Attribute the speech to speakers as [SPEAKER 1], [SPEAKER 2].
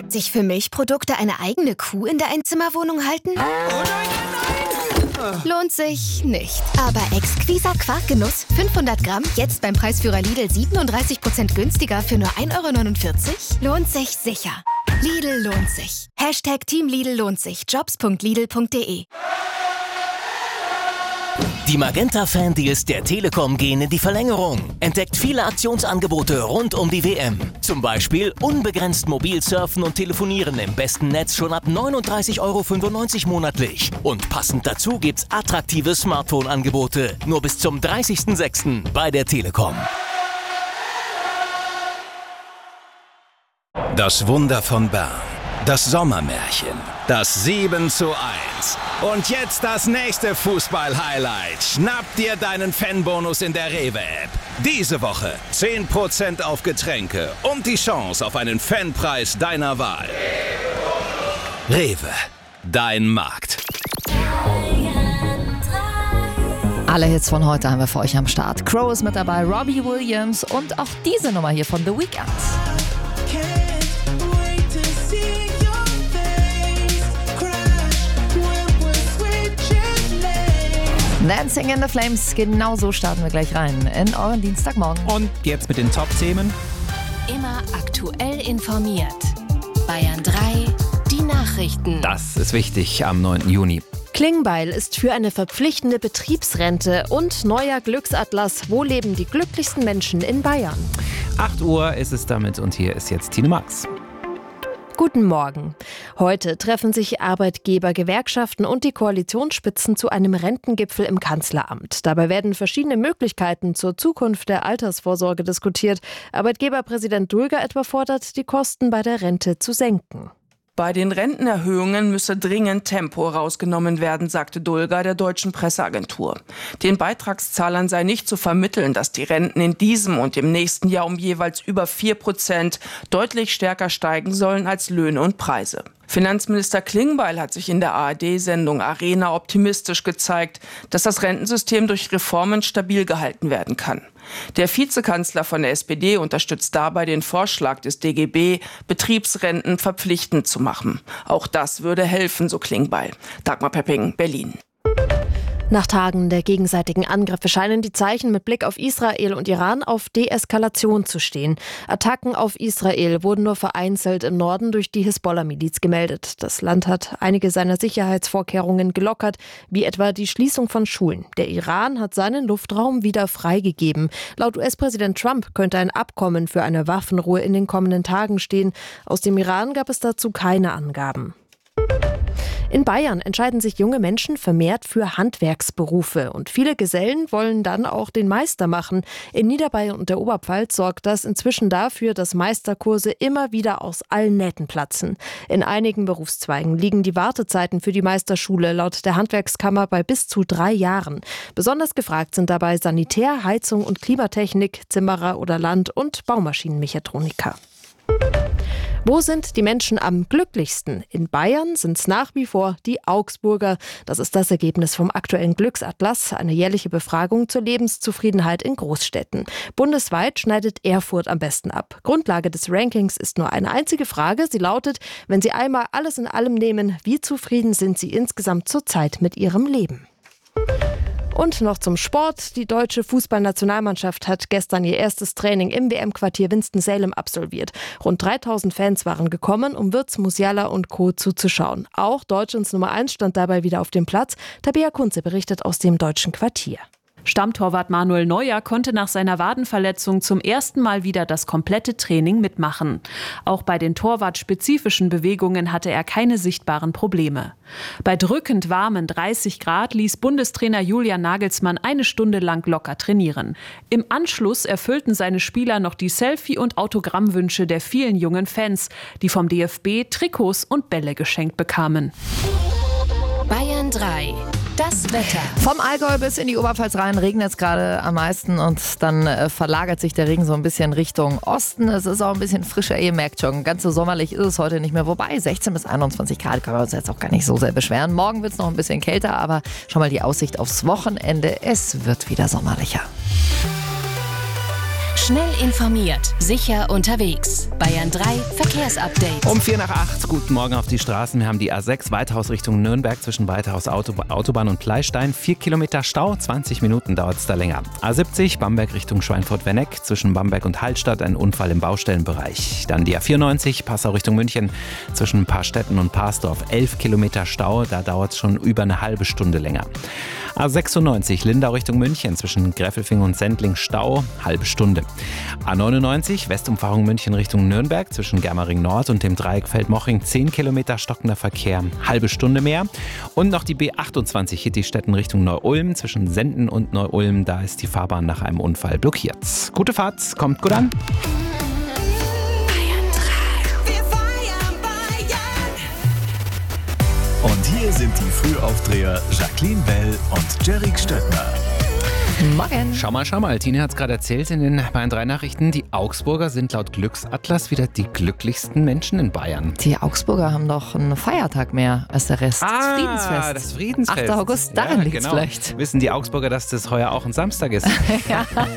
[SPEAKER 1] Sich für Milchprodukte eine eigene Kuh in der Einzimmerwohnung halten?
[SPEAKER 2] Oh nein, nein!
[SPEAKER 1] Lohnt sich nicht. Aber exquiser Quarkgenuss, 500 Gramm, jetzt beim Preisführer Lidl 37% günstiger für nur 1,49 €? Lohnt sich sicher. Lidl lohnt sich. Team Lidl lohnt sich. Jobs.lidl.de.
[SPEAKER 3] Die Magenta-Fan-Deals der Telekom gehen in die Verlängerung. Entdeckt viele Aktionsangebote rund um die WM. Zum Beispiel unbegrenzt mobil surfen und telefonieren im besten Netz schon ab 39,95 € monatlich. Und passend dazu gibt's attraktive Smartphone-Angebote. Nur bis zum 30.06. bei der Telekom.
[SPEAKER 4] Das Wunder von Bern. Das Sommermärchen. Das 7:1. Und jetzt das nächste Fußball-Highlight. Schnapp dir deinen Fanbonus in der Rewe-App. Diese Woche 10% auf Getränke und die Chance auf einen Fanpreis deiner Wahl. Rewe, dein Markt.
[SPEAKER 5] Alle Hits von heute haben wir für euch am Start. Crow ist mit dabei, Robbie Williams und auch diese Nummer hier von The Weeknd. Dancing in the Flames, genau so starten wir gleich rein in euren Dienstagmorgen.
[SPEAKER 2] Und jetzt mit den Top-Themen.
[SPEAKER 1] Immer aktuell informiert. Bayern 3, die Nachrichten.
[SPEAKER 2] Das ist wichtig am 9. Juni.
[SPEAKER 6] Klingbeil ist für eine verpflichtende Betriebsrente und neuer Glücksatlas. Wo leben die glücklichsten Menschen in Bayern?
[SPEAKER 2] 8 Uhr ist es damit und hier ist jetzt Tine Max.
[SPEAKER 6] Guten Morgen. Heute treffen sich Arbeitgeber, Gewerkschaften und die Koalitionsspitzen zu einem Rentengipfel im Kanzleramt. Dabei werden verschiedene Möglichkeiten zur Zukunft der Altersvorsorge diskutiert. Arbeitgeberpräsident Dulger etwa fordert, die Kosten bei der Rente zu senken.
[SPEAKER 7] Bei den Rentenerhöhungen müsse dringend Tempo rausgenommen werden, sagte Dulger der deutschen Presseagentur. Den Beitragszahlern sei nicht zu vermitteln, dass die Renten in diesem und im nächsten Jahr um jeweils über 4% deutlich stärker steigen sollen als Löhne und Preise. Finanzminister Klingbeil hat sich in der ARD-Sendung Arena optimistisch gezeigt, dass das Rentensystem durch Reformen stabil gehalten werden kann. Der Vizekanzler von der SPD unterstützt dabei den Vorschlag des DGB, Betriebsrenten verpflichtend zu machen. Auch das würde helfen, so Klingbeil. Dagmar Pepping, Berlin.
[SPEAKER 6] Nach Tagen der gegenseitigen Angriffe scheinen die Zeichen mit Blick auf Israel und Iran auf Deeskalation zu stehen. Attacken auf Israel wurden nur vereinzelt im Norden durch die Hisbollah-Miliz gemeldet. Das Land hat einige seiner Sicherheitsvorkehrungen gelockert, wie etwa die Schließung von Schulen. Der Iran hat seinen Luftraum wieder freigegeben. Laut US-Präsident Trump könnte ein Abkommen für eine Waffenruhe in den kommenden Tagen stehen. Aus dem Iran gab es dazu keine Angaben. In Bayern entscheiden sich junge Menschen vermehrt für Handwerksberufe und viele Gesellen wollen dann auch den Meister machen. In Niederbayern und der Oberpfalz sorgt das inzwischen dafür, dass Meisterkurse immer wieder aus allen Nähten platzen. In einigen Berufszweigen liegen die Wartezeiten für die Meisterschule laut der Handwerkskammer bei bis zu 3 Jahren. Besonders gefragt sind dabei Sanitär-, Heizung- und Klimatechnik, Zimmerer oder Land- und Baumaschinenmechatroniker. Wo sind die Menschen am glücklichsten? In Bayern sind es nach wie vor die Augsburger. Das ist das Ergebnis vom aktuellen Glücksatlas, eine jährliche Befragung zur Lebenszufriedenheit in Großstädten. Bundesweit schneidet Erfurt am besten ab. Grundlage des Rankings ist nur eine einzige Frage. Sie lautet, wenn Sie einmal alles in allem nehmen, wie zufrieden sind Sie insgesamt zurzeit mit Ihrem Leben? Und noch zum Sport. Die deutsche Fußballnationalmannschaft hat gestern ihr erstes Training im WM-Quartier Winston-Salem absolviert. Rund 3000 Fans waren gekommen, um Wirtz, Musiala und Co. zuzuschauen. Auch Deutschlands Nummer 1 stand dabei wieder auf dem Platz. Tabea Kunze berichtet aus dem deutschen Quartier.
[SPEAKER 8] Stammtorwart Manuel Neuer konnte nach seiner Wadenverletzung zum ersten Mal wieder das komplette Training mitmachen. Auch bei den torwartspezifischen Bewegungen hatte er keine sichtbaren Probleme. Bei drückend warmen 30 Grad ließ Bundestrainer Julian Nagelsmann eine Stunde lang locker trainieren. Im Anschluss erfüllten seine Spieler noch die Selfie- und Autogrammwünsche der vielen jungen Fans, die vom DFB Trikots und Bälle geschenkt bekamen.
[SPEAKER 1] Bayern 3. Das Wetter.
[SPEAKER 5] Vom Allgäu bis in die Oberpfalz rein regnet es gerade am meisten und dann verlagert sich der Regen so ein bisschen Richtung Osten. Es ist auch ein bisschen frischer, ihr merkt schon. Ganz so sommerlich ist es heute nicht mehr. Wobei 16 bis 21 Grad können wir uns jetzt auch gar nicht so sehr beschweren. Morgen wird es noch ein bisschen kälter, aber schon mal die Aussicht aufs Wochenende. Es wird wieder sommerlicher.
[SPEAKER 9] Schnell informiert, sicher unterwegs. Bayern 3 Verkehrsupdate.
[SPEAKER 2] Um 7:45, guten Morgen auf die Straßen. Wir haben die A6 Weiterhaus Richtung Nürnberg zwischen Weiterhaus Autobahn und Pleistein. 4 Kilometer Stau, 20 Minuten dauert es da länger. A70 Bamberg Richtung Schweinfurt-Werneck zwischen Bamberg und Hallstatt ein Unfall im Baustellenbereich. Dann die A94 Passau Richtung München zwischen Paarstetten und Parsdorf. 11 Kilometer Stau, da dauert es schon über eine halbe Stunde länger. A96 Lindau Richtung München zwischen Gräfelfing und Sendling Stau, halbe Stunde. A99 Westumfahrung München Richtung Nürnberg zwischen Germering Nord und dem Dreieck Feldmoching 10 Kilometer stockender Verkehr, halbe Stunde mehr. Und noch die B28 Hittistetten Richtung Neu-Ulm zwischen Senden und Neu-Ulm, da ist die Fahrbahn nach einem Unfall blockiert. Gute Fahrt, kommt gut an.
[SPEAKER 10] Und hier sind die Frühaufdreher Jacqueline Bell und Jerrik Stöttner.
[SPEAKER 5] Morgen.
[SPEAKER 2] Schau mal, Tine hat es gerade erzählt in den Bayern 3 Nachrichten, die Augsburger sind laut Glücksatlas wieder die glücklichsten Menschen in Bayern.
[SPEAKER 5] Die Augsburger haben doch einen Feiertag mehr als der Rest.
[SPEAKER 2] Das Friedensfest.
[SPEAKER 5] 8. August, daran liegt's
[SPEAKER 2] genau.
[SPEAKER 5] vielleicht.
[SPEAKER 2] Wissen die Augsburger, dass das heuer auch ein Samstag ist?
[SPEAKER 5] Ja.